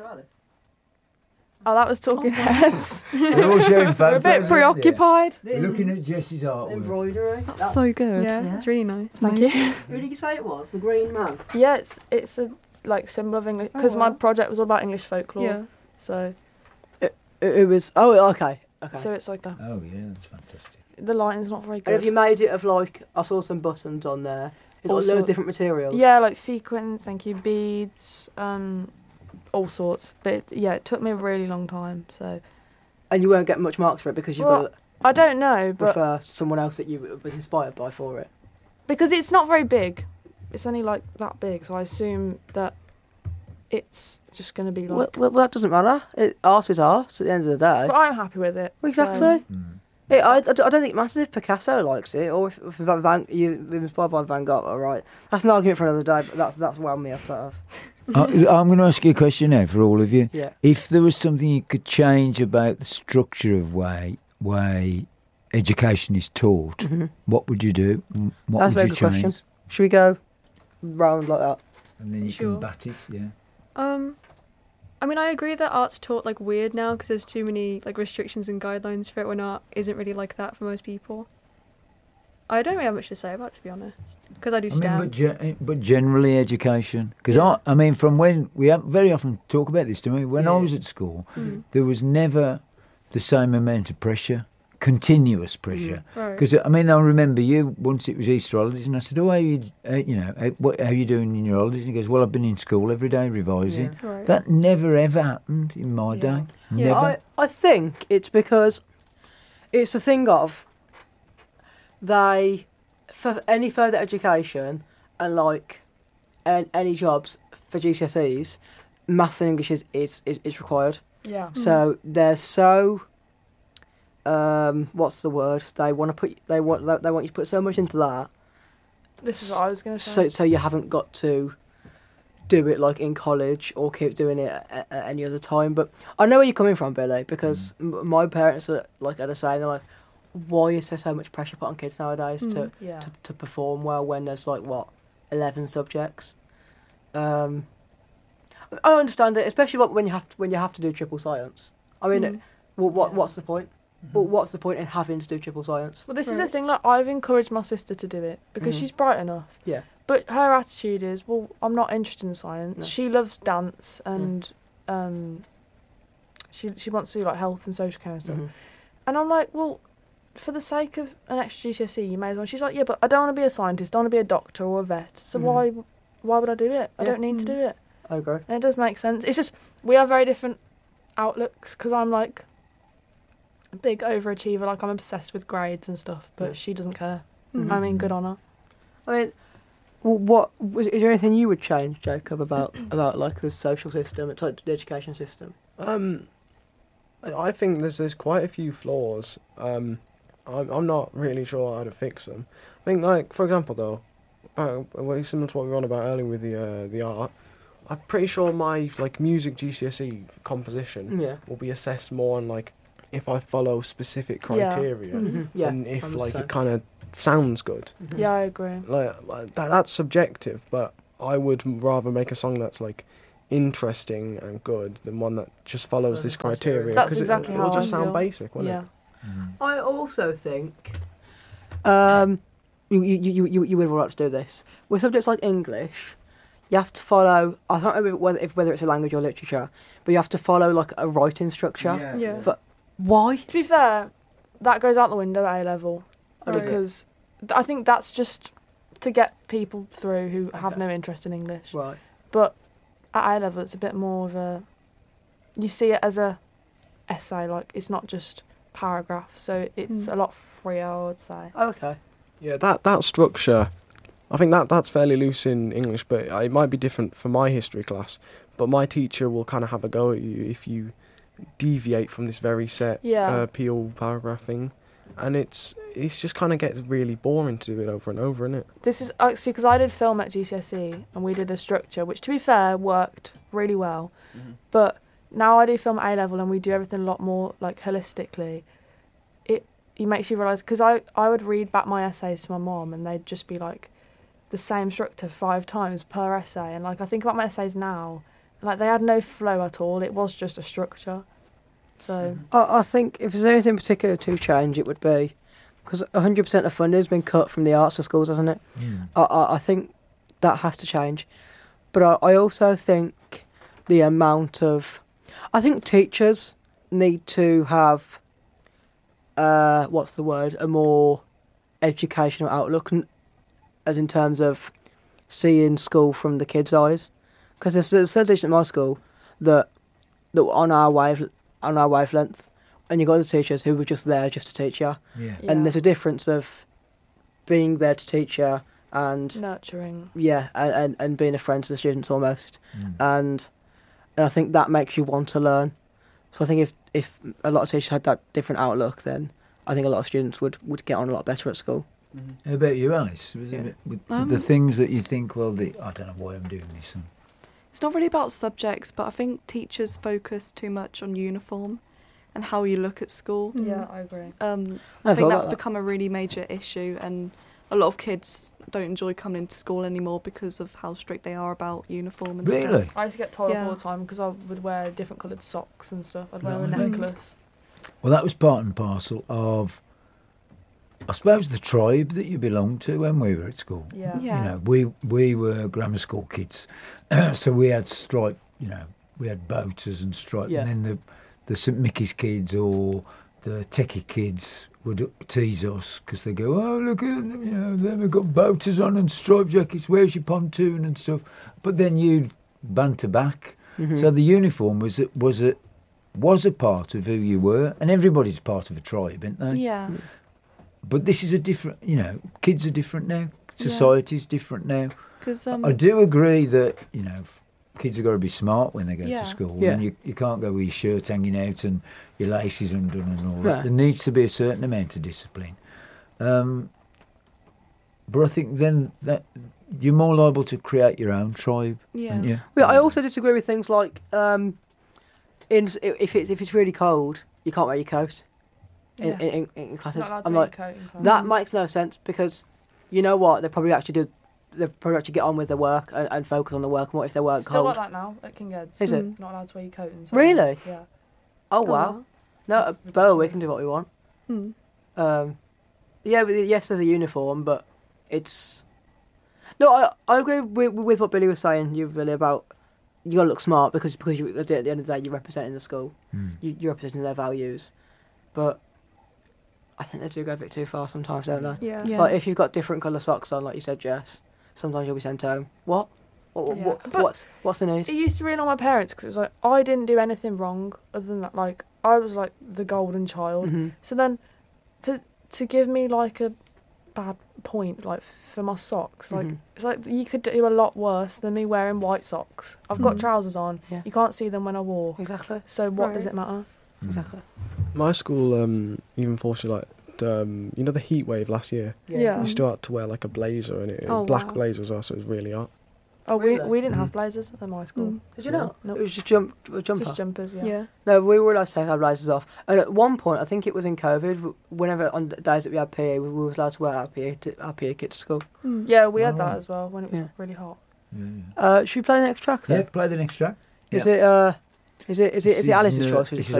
Alice? Oh, that was Talking Heads. We're all sharing We're a bit preoccupied. We're looking at Jessie's artwork. Embroidery. That's so good. Yeah. It's really nice. Thank you. Who did you say it was? The Green Man? Yeah, it's a like symbol of English because my wow. project was all about English folklore. Yeah. So It was... Oh, okay. so it's like Oh yeah, that's fantastic. the lighting's not very And have good. you made it of, like... I saw some buttons on there. It's got Also- loads of different materials. Yeah, like sequins, thank you, beads, all sorts. But it took me a really long time. So And you won't get much marks for it because you've Well, got to I don't know, but refer to someone else that you was inspired by for it. because it's not very big, it's only like that big. So I assume that it's just going to be like. Well, that doesn't matter. Art is art at the end of the day. But I'm happy with it. Well, exactly. I don't think it matters if Picasso likes it or if you're inspired by Van Gogh. All right, that's an argument for another day. But that's wound me up. That's I'm going to ask you a question now for all of you. yeah. If there was something you could change about the structure of way education is taught, what would you do? What That's a very would good you question. change? Should we go round like that? And then you Sure. can bat it, yeah. I mean, I agree that art's taught like weird now because there's too many like restrictions and guidelines for it when art isn't really like that for most people. I don't really have much to say about it, to be honest, because I do I stamp. mean, but generally education, because I mean, from when we very often talk about this to me. When I was at school, there was never the same amount of pressure, continuous pressure. Right. Because I mean, I remember you once. It was Easter holidays, and I said, "Oh, how are you doing in your holidays?" And he goes, "Well, I've been in school every day revising." Yeah. Right. That never ever happened in my day. Yeah. Never. I think it's because it's a thing of for any further education and like any jobs for GCSEs, maths and English is required. Yeah. So they're so what's the word? They want you to put so much into that. This is what I was going to say. So you haven't got to do it like in college or keep doing it at any other time. But I know where you're coming from, Billy, because my parents are like at the same. They're like, why is there so much pressure put on kids nowadays Yeah. to perform well when there's like 11 subjects? I understand it, especially when you have to do triple science. I mean, what's the point? Well, what's the point in having to do triple science? Well, this is the thing. Like, I've encouraged my sister to do it because she's bright enough. Yeah. But her attitude is, well, I'm not interested in science. No. She loves dance and she wants to do like health and social care and stuff. And I'm like, well, for the sake of an extra GCSE, you may as well. She's like, yeah, but I don't want to be a scientist. I don't want to be a doctor or a vet. So why would I do it? I Yeah. don't need to do it. I agree. And it does make sense. It's just we have very different outlooks because I'm like a big overachiever. Like, I'm obsessed with grades and stuff, but she doesn't care. I mean, good on her. I mean, well, is there anything you would change, Jacob, about like the social system, it's like the education system? I think there's quite a few flaws. I'm not really sure how to fix them. I think, like, for example, though, similar to what we were on about earlier with the art, I'm pretty sure my like music GCSE composition will be assessed more on like if I follow specific criteria than if like it kind of sounds good. Yeah, I agree. Like that's subjective, but I would rather make a song that's like interesting and good than one that just follows this criteria. That's 'cause exactly it'll how just I sound feel. basic, won't Yeah. it? I also think you would have right to do this. With subjects like English, you have to follow, I don't know whether it's a language or literature, but you have to follow like a writing structure. Yeah. But why? To be fair, that goes out the window at A level Oh, does it? because I think that's just to get people through who have no interest in English. Right. But at A level, it's a bit more of a. You see it as a essay, like it's not just paragraphs, so it's a lot freer, I would say. Okay. Yeah, that structure, I think that's fairly loose in English, but it might be different for my history class. But my teacher will kind of have a go at you if you deviate from this very set Peel paragraph thing. And it's just kind of gets really boring to do it over and over, isn't it? This is actually because I did film at GCSE and we did a structure, which to be fair worked really well. But now I do film at A level and we do everything a lot more like holistically. It makes you realise, because I would read back my essays to my mum and they'd just be like the same structure 5 times per essay. And like I think about my essays now like they had no flow at all. It was just a structure. So I think if there's anything particular to change, it would be because 100% of funding has been cut from the arts for schools, hasn't it? I think that has to change. But I also think the amount of... I think teachers need to have, a more educational outlook, as in terms of seeing school from the kids' eyes. Because there's certain teachers at my school that on our wavelength, and you've got the teachers who were just there just to teach you. Yeah. And there's a difference of being there to teach you and nurturing. yeah, and being a friend to the students almost. Mm. And I think that makes you want to learn. So I think if a lot of teachers had that different outlook, then I think a lot of students would get on a lot better at school. How about you, Alice? With the things that you think, well, I don't know why I'm doing this. And It's not really about subjects, but I think teachers focus too much on uniform and how you look at school. Yeah, I agree. I I think thought that's about that. become a really major issue, and a lot of kids don't enjoy coming into school anymore because of how strict they are about uniform and really? stuff. I used to get told off Yeah. all the time because I would wear different coloured socks and stuff. I'd wear a Right. necklace. Well, that was part and parcel of, I suppose, the tribe that you belonged to when we were at school. Yeah. Yeah. You know, we were grammar school kids, so we had stripe. You know, we had boaters and stripe, Yeah. and then the St Mickey's kids or the techie kids would tease us because they go, "Oh, look at them! You know, they've got boaters on and striped jackets. Where's your pontoon and stuff?" But then you'd banter back. Mm-hmm. So the uniform was a part of who you were, and everybody's part of a tribe, isn't they? Yeah. But this is a different, you know, kids are different now. Society's different now. Because I do agree that, you know, kids have got to be smart when they go Yeah. to school. Yeah. And you can't go with your shirt hanging out and your laces undone and all Yeah. that. There needs to be a certain amount of discipline. But I think then that you're more liable to create your own tribe. Yeah. aren't you? Well, I also disagree with things like if it's really cold, you can't wear your coat Yeah. in classes. Not allowed to I'm wear like, a coat in class. that makes no sense because you know what? They probably actually get on with their work and focus on the work. And what if they weren't Still cold? like that now at King Ed's. Is it? Not allowed to wear your coat inside. Really? Yeah. Oh wow! No, That's at Boa we ridiculous. can do what we want. Mm. Yeah, but yes, there's a uniform, but it's no. I agree with what Billy was saying. You Billy about you got to look smart because you, at the end of the day you're representing the school. Mm. You're representing their values, but I think they do go a bit too far sometimes, don't they? Yeah. Yeah. Like if you've got different colour socks on, like you said, Jess, sometimes you'll be sent home. What? Yeah. But What's the need? It used to really annoy my parents because it was like I didn't do anything wrong other than that. Like I was like the golden child. Mhm. So then, to give me like a bad point like for my socks, like Mhm. it's like you could do a lot worse than me wearing white socks. I've got Mhm. trousers on. Yeah. You can't see them when I walk. Exactly. So what does Right. it matter? Mm. Exactly. My school even forced you like you know the heat wave last year. Yeah. You still had to wear like a blazer and Oh, black wow. blazer as well, so it was really hot. Oh, Really? we didn't have Mhm. blazers at my school. Mm. Did you know? Nope. It was just a jumper. Just jumpers. Yeah. Yeah. No, we were allowed to take our blazers off. And at one point, I think it was in COVID, whenever on days that we had PE, we were allowed to wear our PE kit to school. Mm. Yeah, we had Oh. that as well when it was Yeah. really hot. Yeah. Should we play the next track Yeah, then? play the next track. Is Yeah. it Alice's This is, choice? this is